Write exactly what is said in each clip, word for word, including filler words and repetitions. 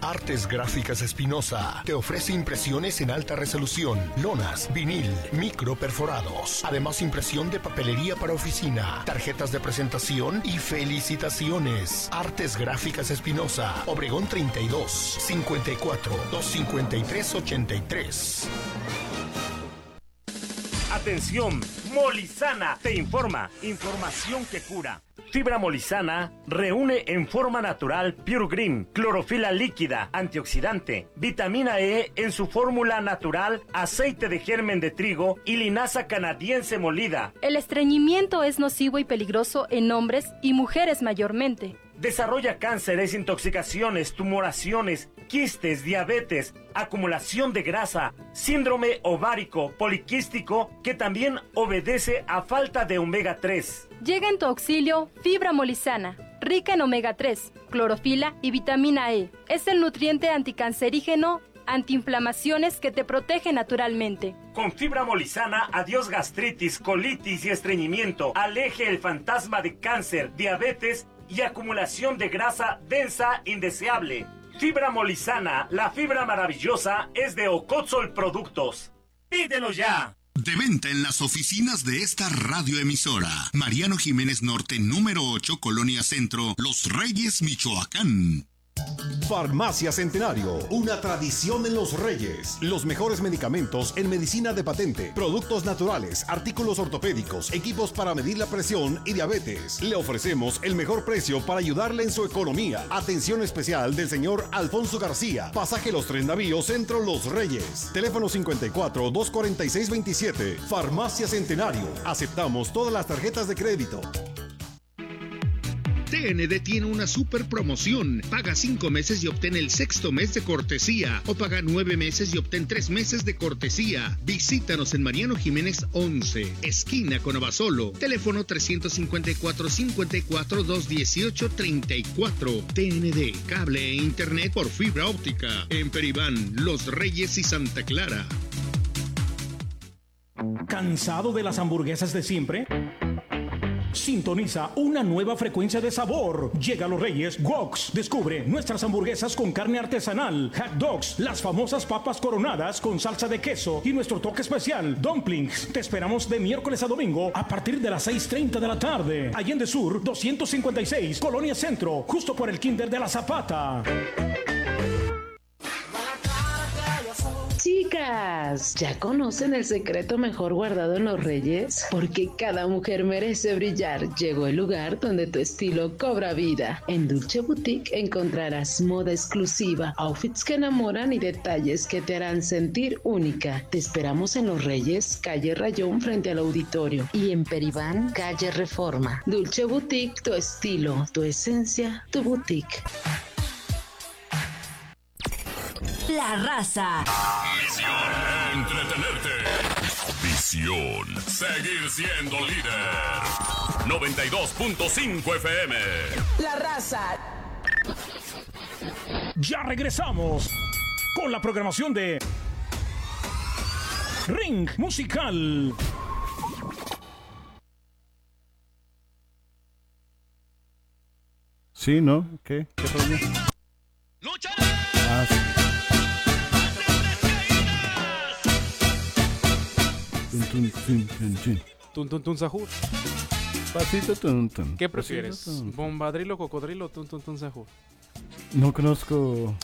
Artes Gráficas Espinosa te ofrece impresiones en alta resolución, lonas, vinil, micro perforados. Además, impresión de papelería para oficina, tarjetas de presentación y felicitaciones. Artes Gráficas Espinosa, Obregón treinta y dos, cincuenta y cuatro, doscientos cincuenta y tres, ochenta y tres. Atención, Molizana te informa. Información que cura. Fibra Molizana reúne en forma natural Pure Green, clorofila líquida, antioxidante, vitamina E en su fórmula natural, aceite de germen de trigo y linaza canadiense molida. El estreñimiento es nocivo y peligroso en hombres y mujeres mayormente. Desarrolla cánceres, intoxicaciones, tumoraciones, quistes, diabetes, acumulación de grasa, síndrome ovárico poliquístico que también obedece a falta de omega tres. Llega en tu auxilio Fibra Molizana, rica en omega tres, clorofila y vitamina E. Es el nutriente anticancerígeno, antiinflamaciones que te protege naturalmente. Con Fibra Molizana, adiós gastritis, colitis y estreñimiento. Aleje el fantasma de cáncer, diabetes y acumulación de grasa densa indeseable. Fibra Molizana, la fibra maravillosa, es de Ocotzol Productos. ¡Pídelo ya! De venta en las oficinas de esta radioemisora. Mariano Jiménez Norte, número ocho, Colonia Centro, Los Reyes, Michoacán. Farmacia Centenario, una tradición en Los Reyes. Los mejores medicamentos en medicina de patente, productos naturales, artículos ortopédicos, equipos para medir la presión y diabetes. Le ofrecemos el mejor precio para ayudarle en su economía. Atención especial del señor Alfonso García. Pasaje Los Tres Navíos, Centro Los Reyes. Teléfono cincuenta y cuatro, doscientos cuarenta y seis, veintisiete. Farmacia Centenario. Aceptamos todas las tarjetas de crédito. T N D tiene una super promoción. Paga cinco meses y obtén el sexto mes de cortesía. O paga nueve meses y obtén tres meses de cortesía. Visítanos en Mariano Jiménez once, esquina con Abasolo. Teléfono trescientos cincuenta y cuatro, cincuenta y cuatro, doscientos dieciocho, treinta y cuatro. T N D, cable e internet por fibra óptica. En Peribán, Los Reyes y Santa Clara. ¿Cansado de las hamburguesas de siempre? Sintoniza una nueva frecuencia de sabor. Llega a Los Reyes Woks. Descubre nuestras hamburguesas con carne artesanal, hot dogs, las famosas papas coronadas con salsa de queso y nuestro toque especial, dumplings. Te esperamos de miércoles a domingo a partir de las seis treinta de la tarde. Allende Sur, doscientos cincuenta y seis, Colonia Centro, justo por el Kinder de la Zapata. Chicas, ¿ya conocen el secreto mejor guardado en Los Reyes? Porque cada mujer merece brillar. Llegó el lugar donde tu estilo cobra vida. En Dulce Boutique encontrarás moda exclusiva, outfits que enamoran y detalles que te harán sentir única. Te esperamos en Los Reyes, calle Rayón frente al auditorio. Y en Peribán, calle Reforma. Dulce Boutique, tu estilo, tu esencia, tu boutique. La Raza. Misión: entretenerte. Visión: seguir siendo líder. noventa y dos punto cinco F M. La Raza. Ya regresamos con la programación de Ring Musical. Sí, ¿no? ¿Qué? ¿Qué rollo? ¡Lucha! Ah, sí. Tun, tun, tun, tun. Tun, tun, tun, sahur. Pasito, tun, tun. ¿Qué prefieres? Pasito, tun. ¿Bombadrilo, cocodrilo o tun, tun, tun, sahur? No conozco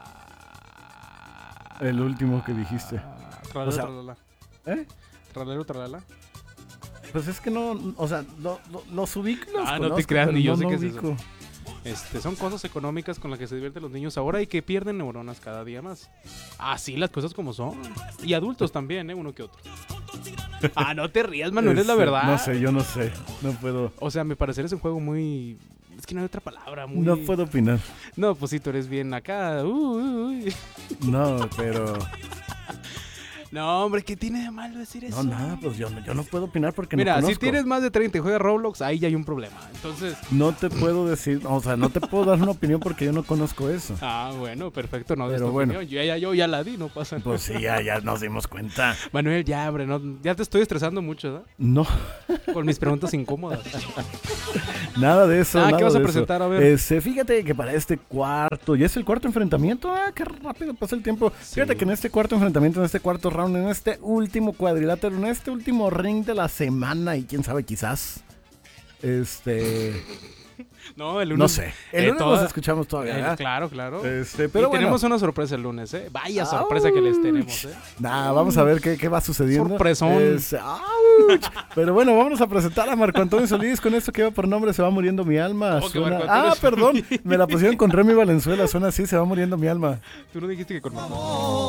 Ah, el último que dijiste. tralala, O sea, tralala. ¿Eh? Tralero, tralala. Pues es que no, o sea, lo- lo- los ubico, los Ah, no conozco, te creas, pero ni yo no, sé no qué es ubico. eso. Este, son cosas económicas con las que se divierten los niños ahora y que pierden neuronas cada día más. Así las cosas como son. Y adultos también, ¿eh? Uno que otro. Ah, no te rías, Manuel, es la Este, verdad. No sé, yo no sé, no puedo, O sea, me parecer es un juego muy... Es que no hay otra palabra, muy... no puedo opinar. No, pues sí, tú eres bien acá. Uh, uh, uy. No, pero No, hombre, ¿qué tiene de malo decir eso? No, nada, pues yo, no- yo no puedo opinar porque Mira, no si conozco. tienes más de treinta y juegas Roblox, ahí ya hay un problema. Entonces... No te puedo decir, o sea, no te puedo dar una opinión porque yo no conozco eso. Ah, bueno, perfecto, no des Pero tu bueno. opinión. Yo ya, yo ya la di, no pasa nada. Pues sí, ya, ya nos dimos cuenta. Manuel, ya, hombre, no, ya te estoy estresando mucho, ¿verdad? No, Con mis preguntas incómodas. nada de eso. Ah, ¿qué nada vas a de presentar? eso. A ver. Este, fíjate que para este cuarto, ya es el cuarto enfrentamiento. Ah, qué rápido pasa el tiempo. Fíjate que en este cuarto enfrentamiento, en este cuarto round, en este último cuadrilátero, en este último ring de la semana, y quién sabe, quizás. Este. No, el lunes. No sé. El eh, lunes toda- nos escuchamos todavía. eh, ¿verdad? claro, claro. Este, pero y bueno. tenemos una sorpresa el lunes, ¿eh? Vaya sorpresa que les tenemos, ¿eh? Nah, vamos a ver qué, qué va sucediendo. Sorpresón. Es- ¡Auch! Pero bueno, vámonos a presentar a Marco Antonio Solís con esto que va por nombre Se va muriendo mi alma. ¿Cómo que Suena- Marco Antonio Ah, perdón, Solís? me la pusieron con Remy Valenzuela, suena así, Se va muriendo mi alma. Tú no dijiste que con...